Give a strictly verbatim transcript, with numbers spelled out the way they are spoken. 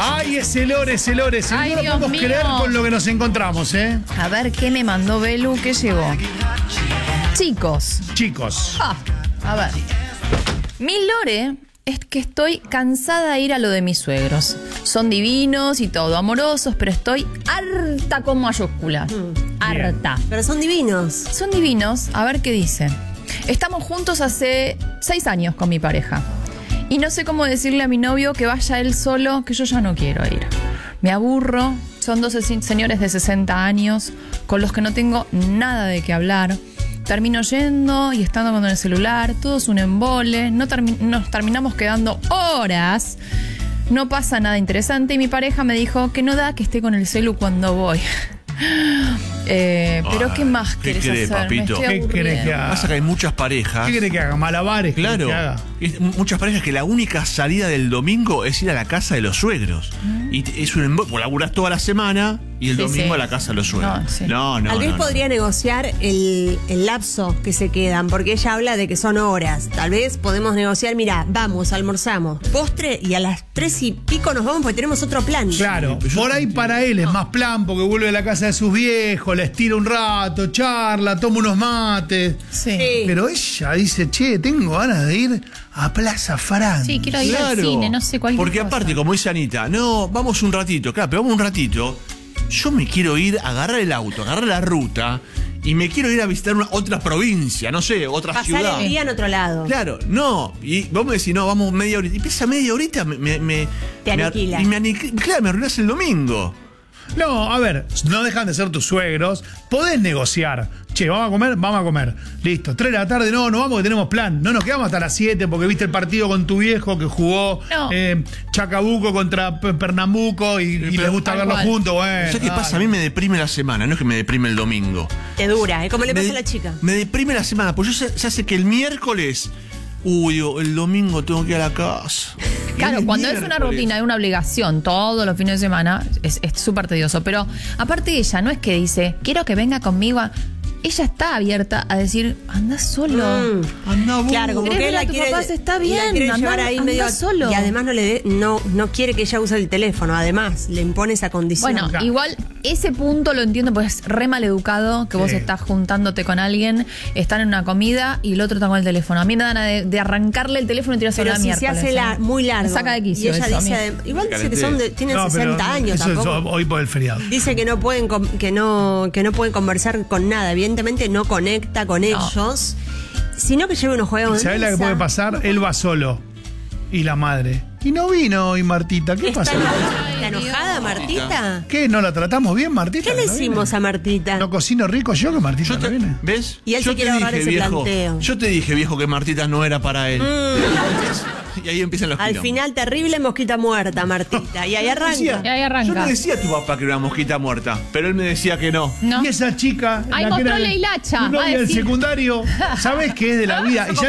Ay, ese lore, ese lore. Si Ay, no lo Dios podemos mío. creer con lo que nos encontramos, ¿eh? A ver qué me mandó Belu, qué llegó. Chicos. Chicos. Ah, a ver. Mi lore es que estoy cansada de ir a lo de mis suegros. Son divinos y todo, amorosos, pero estoy harta con mayúsculas. Mm. Harta. Pero son divinos. Son divinos. A ver qué dice. Estamos juntos hace seis años con mi pareja. Y no sé cómo decirle a mi novio que vaya él solo, que yo ya no quiero ir. Me aburro. Son dos señores de sesenta años con los que no tengo nada de qué hablar. Termino yendo y estando con el celular, todo es un embole, no termi- nos terminamos quedando horas, no pasa nada interesante y mi pareja me dijo que no da que esté con el celu cuando voy. eh, pero Ay, ¿qué más ¿qué querés cree, hacer? papito? Me estoy ¿Qué querés que haga? Pasa que hay muchas parejas. ¿Qué quiere que haga? ¿Malabares? Claro, Que haga? es- muchas parejas que la única salida del domingo es ir a la casa de los suegros. Mm. Y te- es un embo- pues laburás toda la semana y el Sí, domingo sí. a la casa de los suegros. No, sí. No, no. Tal vez no, no. podría negociar el, el lapso que se quedan, porque ella habla de que son horas. Tal vez podemos negociar, mira, vamos, almorzamos, postre y a las tres y pico nos vamos porque tenemos otro plan. Claro, por ahí para él es más plan porque vuelve a la casa de sus viejos, les tira un rato, charla, toma unos mates. Sí. Sí. Pero ella dice, che, tengo ganas de ir a Plaza Francia. Sí, quiero ir al cine, no sé cuál. Porque aparte, como dice Anita, no, vamos un ratito, claro, pero vamos un ratito. Yo me quiero ir a agarrar el auto, agarrar la ruta y me quiero ir a visitar una otra provincia, no sé, otra Pasar ciudad. el día en otro lado. Claro, no. Y vos me decís, no, vamos media horita. Y esa media horita me. me, me Te me ar- aniquila. Y me aniquila. Claro, me arruinás el domingo. No, a ver, no dejan de ser tus suegros. Podés negociar. Che, ¿vamos a comer? Vamos a comer. Listo. Tres de la tarde, no, no vamos que tenemos plan. No nos quedamos hasta las siete porque viste el partido con tu viejo que jugó No. eh, Chacabuco contra P- Pernambuco y, y pero- les gusta Tal verlo cual. juntos. Bueno, ¿Sabes qué dale. pasa? A mí me deprime la semana, no es que me deprime el domingo. Te dura, es como le me, pasa a la chica. Me deprime la semana, pues yo sé, ya sé que el miércoles. Uy, digo, el domingo tengo que ir a la casa. Claro, El cuando es una miércoles. rutina y una obligación todos los fines de semana, es es súper tedioso. Pero aparte ella no es que dice, quiero que venga conmigo a... Ella está abierta a decir, anda solo. Mm. Andá vos. Claro, como ¿Querés que ver él a la tu quiere, papá? Está la bien, quiere andá- llevar ahí andá medio solo. y además no le dé, no, no quiere que ella use el teléfono, además le impone esa condición. Bueno, Claro. igual ese punto lo entiendo porque es re mal educado que vos Sí. estás juntándote con alguien, están en una comida y el otro está con el teléfono. A mí me dan ganas de, de arrancarle el teléfono y tirarse a pero la si se miércoles. hace la- ¿eh? muy largo. Me saca de quicio y ella eso, a dice, mí. adem- igual dice que son de, tienen No, pero sesenta años eso es tampoco. hoy por el feriado. Dice que no pueden com- que no que no pueden conversar con nada, evidentemente no conecta con ellos, sino que lleve unos juegos. de ¿Sabés la que mesa. puede pasar? Él va solo. Y la madre. Y no vino hoy Martita. ¿Qué ¿Está, pasó? ¿Está enojada Martita? ¿Qué? ¿No la tratamos bien, Martita? ¿Qué le ¿No viene? hicimos a Martita? ¿No cocino rico yo que Martita Yo no te- viene? ¿Ves? Y él yo se quiere ahorrar ese viejo, planteo. Yo te dije, viejo, que Martita no era para él. Y ahí empiezan los Al quilombos. final, terrible mosquita muerta, Martita. Y ahí arranca. Decía- Y ahí arranca. Yo le decía a tu papá que era una mosquita muerta, pero él me decía que no. ¿No? Y esa chica. Ay, la que era mostró la de- hilacha, tu va a novia del decir. secundario. ¿Sabés qué es de la vida? Y ya